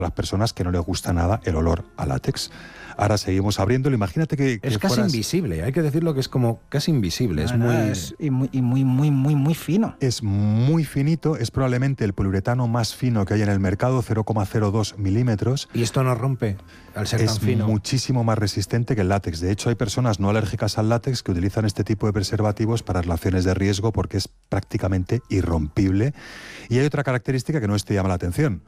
las personas que no les gusta nada el olor a látex. Ahora seguimos abriéndolo. Imagínate que es casi invisible, hay que decirlo que es como casi invisible. Es muy fino. Es muy finito, es probablemente el poliuretano más fino que hay en el mercado, 0,02 milímetros. ¿Y esto no rompe al ser tan fino? Es muchísimo más resistente que el látex. De hecho, hay personas no alérgicas al látex que utilizan este tipo de preservativos para relaciones de riesgo porque es prácticamente irrompible. Y hay otra característica que no te llama la atención,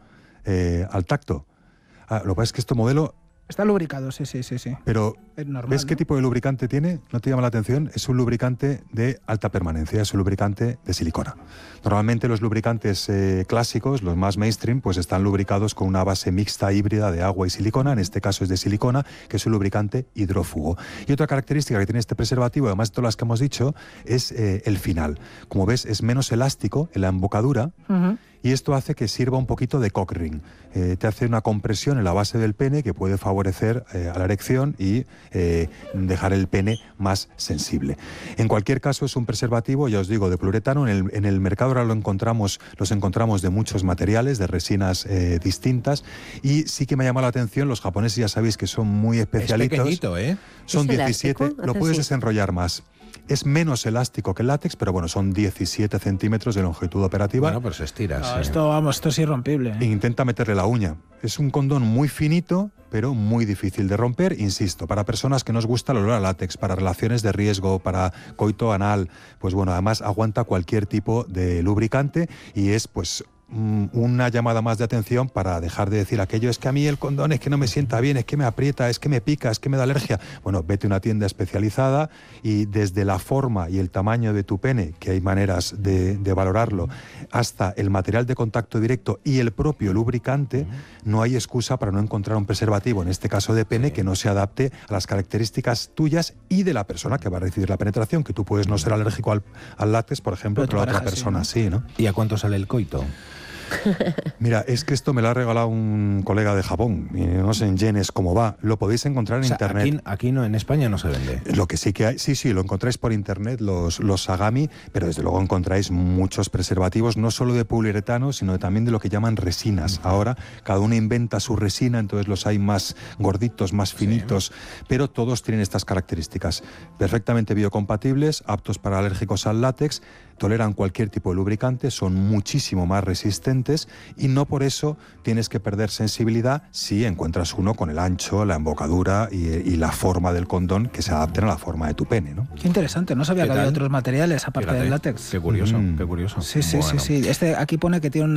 al tacto. Lo que pasa es que este modelo... Está lubricado, sí. Pero, es normal, ¿ves qué tipo de lubricante tiene? ¿No te llama la atención? Es un lubricante de alta permanencia, es un lubricante de silicona. Normalmente los lubricantes clásicos, los más mainstream, pues están lubricados con una base mixta híbrida de agua y silicona. En este caso es de silicona, que es un lubricante hidrófugo. Y otra característica que tiene este preservativo, además de todas las que hemos dicho, es el final. Como ves, es menos elástico en la embocadura. Y esto hace que sirva un poquito de cock ring. Te hace una compresión en la base del pene que puede favorecer a la erección y dejar el pene más sensible. En cualquier caso, es un preservativo, ya os digo, de poliuretano. En el mercado ahora los encontramos de muchos materiales, de resinas distintas. Y sí que me llama la atención, los japoneses ya sabéis que son muy especialitos. Es pequeñito, ¿eh? Son 17, lo puedes desenrollar más. Es menos elástico que el látex, pero bueno, son 17 centímetros de longitud operativa. Bueno, pero se estira. No, esto es irrompible. E intenta meterle la uña. Es un condón muy finito, pero muy difícil de romper, insisto, para personas que nos gusta el olor a látex, para relaciones de riesgo, para coito anal, pues bueno, además aguanta cualquier tipo de lubricante y es pues una llamada más de atención para dejar de decir aquello, es que a mí el condón es que no me sienta bien, es que me aprieta, es que me pica, es que me da alergia. Bueno, vete a una tienda especializada y desde la forma y el tamaño de tu pene, que hay maneras de valorarlo, hasta el material de contacto directo y el propio lubricante, no hay excusa para no encontrar un preservativo, en este caso de pene, que no se adapte a las características tuyas y de la persona que va a recibir la penetración, que tú puedes no ser alérgico al látex, por ejemplo, pero la otra persona sí, ¿no? ¿Y a cuánto sale el coito? Mira, es que esto me lo ha regalado un colega de Japón, y no sé en yenes cómo va. Lo podéis encontrar en internet. Aquí no, en España no se vende. Lo que sí que hay, sí, lo encontráis por internet, los Sagami, pero desde luego encontráis muchos preservativos, no solo de poliuretano, sino también de lo que llaman resinas. Ahora cada uno inventa su resina, entonces los hay más gorditos, más finitos, pero todos tienen estas características. Perfectamente biocompatibles, aptos para alérgicos al látex, toleran cualquier tipo de lubricante, son muchísimo más resistentes y no por eso tienes que perder sensibilidad si encuentras uno con el ancho, la embocadura y la forma del condón que se adapten a la forma de tu pene, ¿no? Qué interesante, no sabía que había otros materiales aparte del látex. Qué curioso, qué curioso. Sí. Este aquí pone que tiene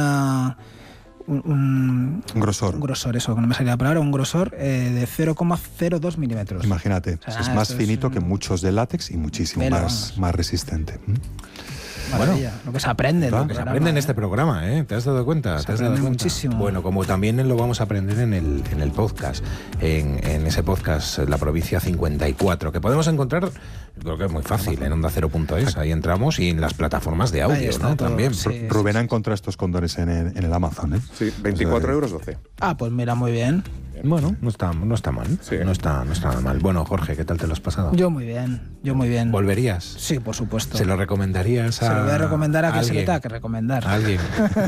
un grosor, eso, que no me salía la palabra, un grosor de 0,02 milímetros. Imagínate, o sea, es más finito que muchos de látex y muchísimo más resistente. Maravilla, lo que se aprende. Lo que se aprende en este programa, ¿eh? ¿Te has dado cuenta? Se aprende muchísimo. Bueno, como también lo vamos a aprender en el podcast, en ese podcast, La Provincia 54, que podemos encontrar, creo que es muy fácil, en onda0.es, ahí entramos, y en las plataformas de audio, ¿no? También. Sí, Rubén ha encontrado estos condones en el Amazon, ¿eh? Sí, 24,12 €. Ah, pues mira, muy bien. Bueno, no está mal. Sí. No está nada mal. Bueno, Jorge, ¿qué tal te lo has pasado? Yo muy bien. ¿Volverías? Sí, por supuesto. ¿Se lo recomendarías a...? Se lo voy a recomendar a que se lo tenga que recomendar. ¿A alguien?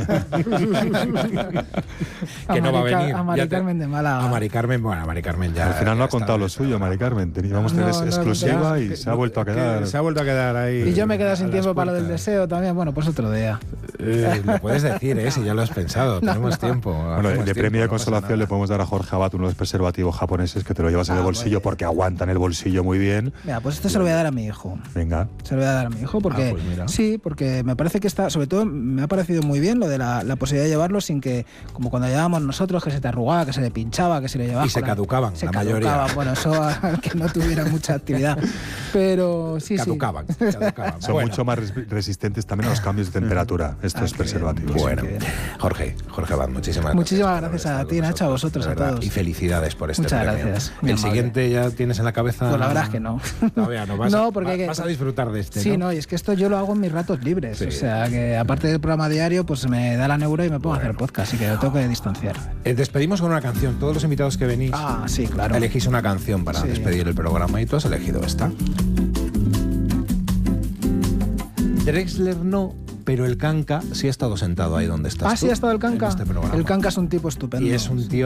Que no va a venir. A Mari Carmen de Málaga. A Mari Carmen ya... Al final no ha contado lo suyo, Mari Carmen. Teníamos exclusiva y se ha vuelto a quedar. Se ha vuelto a quedar ahí. Y yo me he quedado sin tiempo para lo del deseo también. Bueno, pues otro día. Lo puedes decir, si ya lo has pensado. Tenemos tiempo. Bueno, de premio de consolación le podemos dar a Jorge Abad unos preservativos japoneses que te lo llevas en el bolsillo porque aguantan el bolsillo muy bien. Mira, pues esto se lo voy a dar a mi hijo. Venga. Se lo voy a dar a mi hijo porque porque me parece que está, sobre todo me ha parecido muy bien lo de la posibilidad de llevarlo sin que, como cuando llevábamos nosotros, que se te arrugaba, que se le pinchaba, que se le llevaba. Y se caducaban, la mayoría. Bueno, eso al que no tuviera mucha actividad. Pero caducaban. Son mucho más resistentes también a los cambios de temperatura, estos preservativos. Bueno, Jorge Abad, muchísimas gracias a ti, Nacho, a vosotros, a todos. Y felicidades por este premio. Muchas gracias. ¿El siguiente ya tienes en la cabeza? Pues la verdad es que no. Todavía no. Vas a disfrutar de este, Sí, ¿no? Y es que esto yo lo hago en mis ratos libres. Sí. O sea, que aparte del programa diario, pues me da la neura y me pongo a hacer podcast, así que lo tengo que distanciar. Despedimos con una canción. Todos los invitados que venís, sí, claro, elegís una canción para despedir el programa y tú has elegido esta. Drexler no, pero el Canca sí ha estado sentado ahí donde estás. Sí ha estado el Canca. Este el Canca es un tipo estupendo. Y es un tío